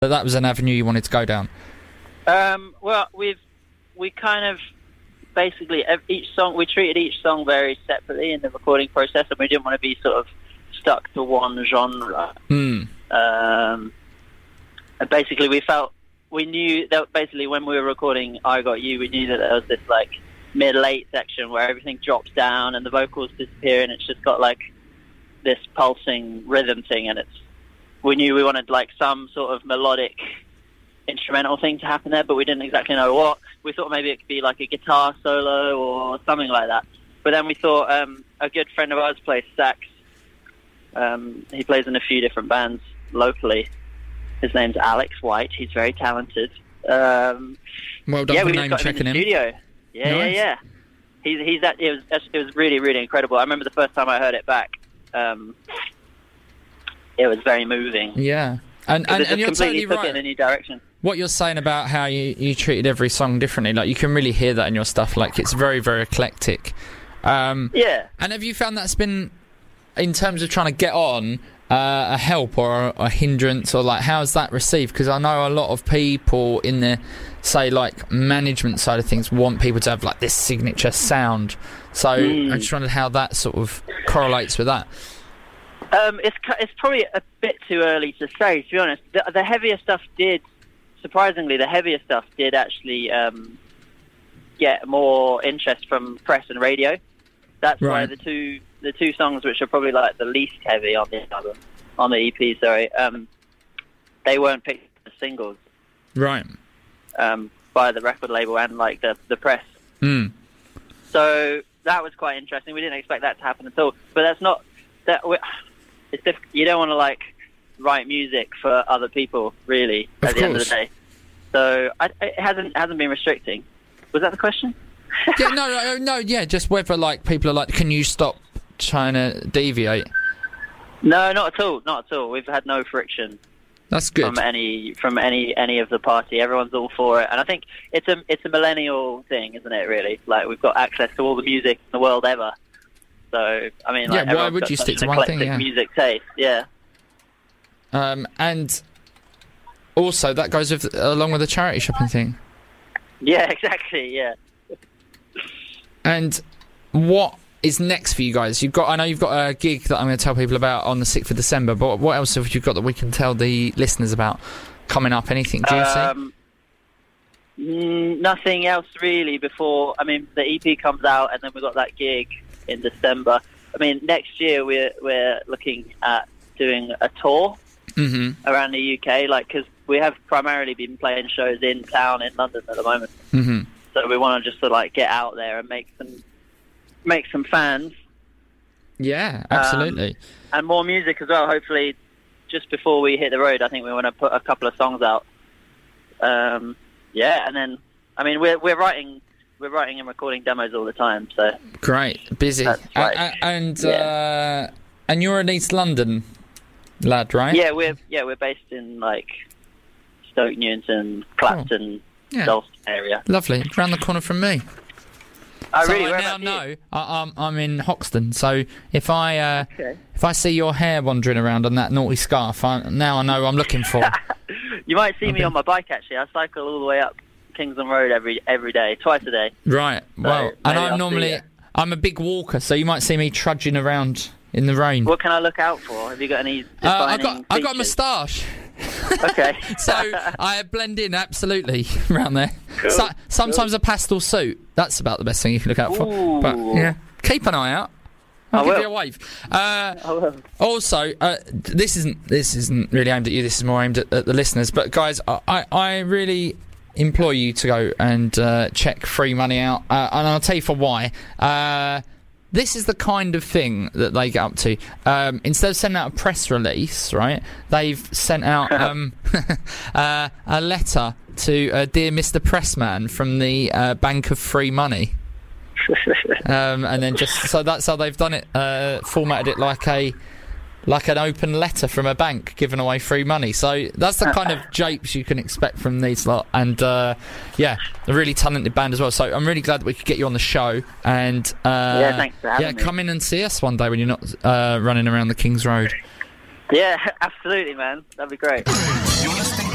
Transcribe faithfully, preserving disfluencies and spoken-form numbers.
that that was an avenue you wanted to go down? Um, well, we've we kind of basically each song we treated each song very separately in the recording process, and we didn't want to be sort of stuck to one genre. Mm. Um, and basically, we felt we knew that basically when we were recording "I Got You," we knew that there was this like mid-late section where everything drops down and the vocals disappear, and it's just got like this pulsing rhythm thing, and it's we knew we wanted like some sort of melodic instrumental thing to happen there, but we didn't exactly know what. We thought maybe it could be like a guitar solo or something like that. But then we thought um, a good friend of ours plays sax. Um, he plays in a few different bands locally. His name's Alex White. He's very talented. Um, well done yeah, for we name just got checking him in him. the studio. Yeah, Nice. yeah, yeah. He's he's that. It was it was really really incredible. I remember the first time I heard it back. Um, it was very moving. Yeah, and and, It just and you're completely totally took it right. in a new direction. What you're saying about how you, you treated every song differently, like you can really hear that in your stuff. Like it's very very eclectic. Um, Yeah. And have you found that's been, in terms of trying to get on, uh, a help or a, a hindrance, or like how's that received? Because I know a lot of people in the, say, like management side of things want people to have like this signature sound. So Mm. I just wondered how that sort of correlates with that. Um, it's cu- it's probably a bit too early to say, to be honest. The, the heavier stuff did, surprisingly, the heavier stuff did actually um, get more interest from press and radio. That's why Right. the two the two songs which are probably like the least heavy on the album, on the E P, sorry, um, they weren't picked as singles Right. um, by the record label and like the the press. Mm. So that was quite interesting. We didn't expect that to happen at all. But that's not that. We, it's diff- you don't want to like write music for other people, really. Of At the end of the course. day, so I, it hasn't hasn't been restricting. Was that the question? Yeah, no, no, no, yeah, just whether like people are like, can you stop trying to deviate? No, not at all. Not at all. We've had no friction That's good. from any from any any of the party. Everyone's all for it, and I think it's a it's a millennial thing, isn't it? Really, like we've got access to all the music in the world ever. So I mean, like, Yeah, why everyone's would got you such stick to an one thing, eclectic yeah. music taste, yeah. Um, and also that goes with along with the charity shopping thing. Yeah, exactly. Yeah. And what is next for you guys? You've got, I know you've got a gig that I'm going to tell people about on the sixth of December, but what else have you got that we can tell the listeners about coming up? Anything juicy? Um, mm, nothing else really before, I mean, the E P comes out and then we've got that gig in December. I mean, next year we're, we're looking at doing a tour Mm-hmm. around the U K, like, because we have primarily been playing shows in town in London at the moment. Mm-hmm. So we want to just to, like, get out there and make some, make some fans. Yeah, absolutely. Um, and more music as well, hopefully. Just before we hit the road, I think we want to put a couple of songs out. Um, yeah, and then, I mean, we're we're writing we're writing and recording demos all the time. So Great, busy. That's right. A- a- and Yeah. uh, and you're an East London lad, right? yeah, we're yeah we're based in like Stoke Newington, Clapton, Yeah. Dalston area. Lovely, round the corner from me. Oh, So really? I Where now about you? know I, I'm I'm in Hoxton. So if I uh, Okay. if I see your hair wandering around on that naughty scarf, I, now I know what I'm looking for. You might see me Okay. on my bike. Actually, I cycle all the way up Kingsland Road every every day, twice a day. Right. Well, maybe and I'll I'm see normally you. I'm a big walker, so you might see me trudging around in the rain. What can I look out for? Have you got any uh, I defining got I got a features? moustache. Okay. So I blend in absolutely around there. Cool, So, sometimes a pastel suit. That's about the best thing you can look out for. Ooh. But yeah, keep an eye out. I'll I give will. you a wave. Uh, I will. also, uh, this isn't this isn't really aimed at you. This is more aimed at, at the listeners. But guys, I, I, I really implore you to go and uh, check Free Money out, uh, and I'll tell you for why. Uh, This is the kind of thing that they get up to. Um, instead of sending out a press release, right, they've sent out um, uh, a letter to uh, Dear Mister Pressman from the uh, Bank of Free Money. Um, and then just, so that's how they've done it, uh, formatted it like a like an open letter from a bank giving away free money. So that's the kind of japes you can expect from these lot. And uh, yeah, a really talented band as well. So I'm really glad that we could get you on the show. And uh, Yeah, thanks for having yeah, me. come in and see us one day when you're not uh, running around the King's Road. Yeah, absolutely, man. That'd be great. You're listening